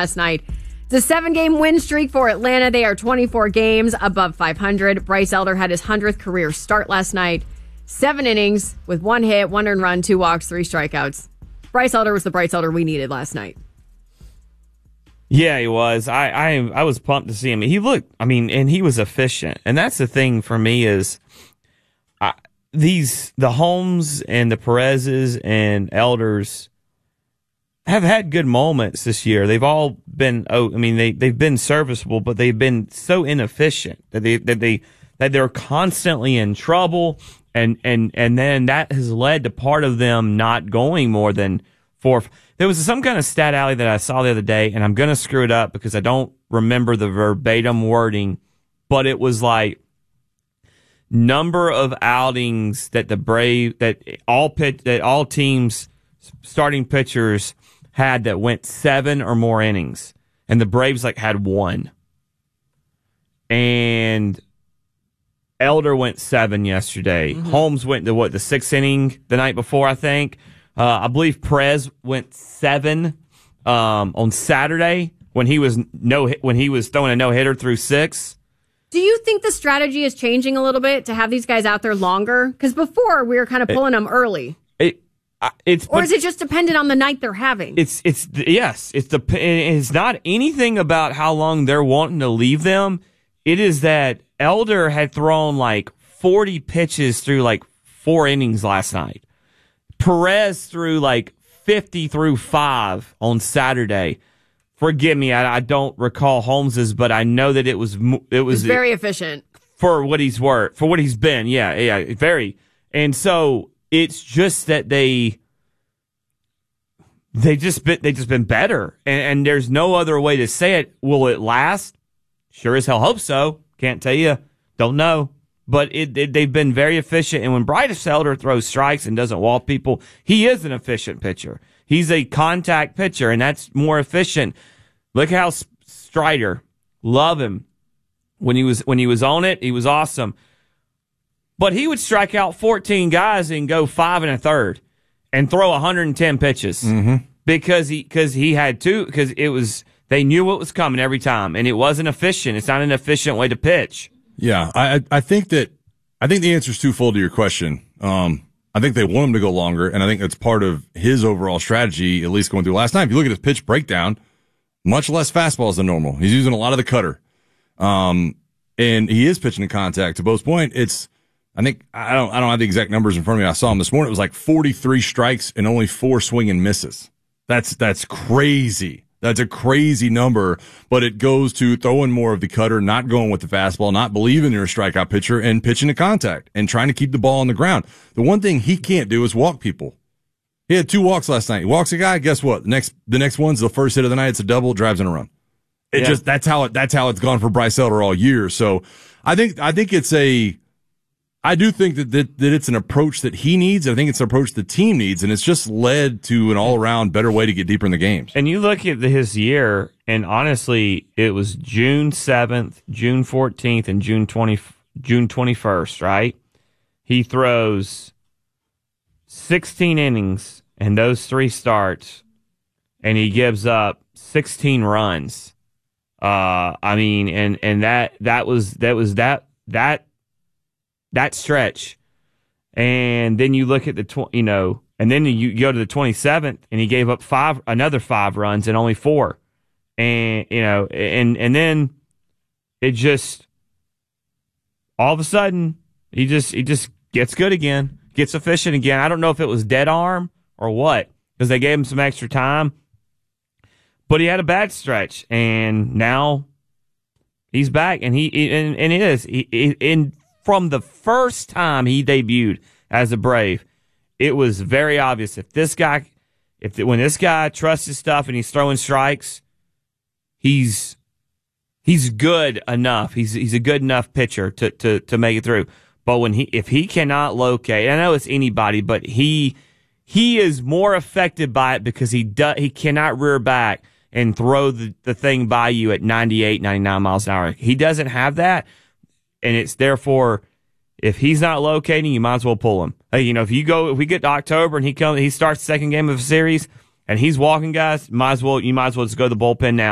last night. It's a 7-game win streak for Atlanta. They are 24 games above 500. Bryce Elder had his 100th career start last night. 7 innings with 1 hit, 1 earned run, 2 walks, 3 strikeouts. Bryce Elder was the Bryce Elder we needed last night. Yeah, he was. I was pumped to see him. He looked, and he was efficient. And that's the thing for me is the Holmes and the Perez's and Elders have had good moments this year. They've all been, they've been serviceable, but they've been so inefficient that they're constantly in trouble. And then that has led to part of them not going more than 4. There was some kind of stat alley that I saw the other day, and I'm going to screw it up because I don't remember the verbatim wording, but it was like number of outings that all teams starting pitchers had that went 7 or more innings, and the Braves had 1. And Elder went 7 yesterday. Mm-hmm. Holmes went to the 6th inning the night before, I think. I believe Perez went 7 on Saturday when he was throwing a no-hitter through 6. Do you think the strategy is changing a little bit to have these guys out there longer? Because before we were kind of pulling them early. Is it just dependent on the night they're having? It's not anything about how long they're wanting to leave them. It is that Elder had thrown 40 pitches through 4 innings last night. Perez threw 50 through 5 on Saturday. Forgive me, I don't recall Holmes's, but I know that it was very efficient for what he's worth, for what he's been. Yeah, very. And so it's just that they just been better, and there's no other way to say it. Will it last? Sure as hell hope so. Can't tell you. Don't know. But they've been very efficient. And when Bryce Elder throws strikes and doesn't walk people, he is an efficient pitcher. He's a contact pitcher, and that's more efficient. Look how Strider, love him. When he was on it, he was awesome. But he would strike out 14 guys and go 5 1/3 and throw 110 pitches because he had to, because they knew what was coming every time, and it wasn't efficient. It's not an efficient way to pitch. Yeah, I think the answer is twofold to your question. I think they want him to go longer, and I think that's part of his overall strategy, at least going through last night. If you look at his pitch breakdown, much less fastballs than normal. He's using a lot of the cutter. And he is pitching in contact. To Bo's point, I don't have the exact numbers in front of me. I saw him this morning. It was 43 strikes and only 4 swing and misses. That's crazy. That's a crazy number, but it goes to throwing more of the cutter, not going with the fastball, not believing you're a strikeout pitcher, and pitching to contact and trying to keep the ball on the ground. The one thing he can't do is walk people. He had 2 walks last night. He walks a guy. Guess what? The next one's the first hit of the night. It's a double. Drives in a run. That's how it's gone for Bryce Elder all year. So I do think that it's an approach that he needs. I think it's an approach the team needs, and it's just led to an all-around better way to get deeper in the games. And you look at his year, and honestly, it was June 7th, June 14th, and June 21st, right? He throws 16 innings in those 3 starts, and he gives up 16 runs. And that was that stretch. And then you look at and then you go to the 27th, and he gave up another 5 runs and only 4. And and then it just all of a sudden he just gets good again, gets efficient again. I don't know if it was dead arm or what, because they gave him some extra time, but he had a bad stretch, and now he's back, and from the first time he debuted as a Brave, it was very obvious when this guy trusts his stuff and he's throwing strikes, he's good enough. He's a good enough pitcher to make it through. But if he cannot locate, I know it's anybody, but he is more affected by it because he cannot rear back and throw the thing by you at 98, 99 miles an hour. He doesn't have that. And it's therefore, if he's not locating, you might as well pull him. Hey, if we get to October and he starts the second game of a series and he's walking guys, you might as well just go to the bullpen now.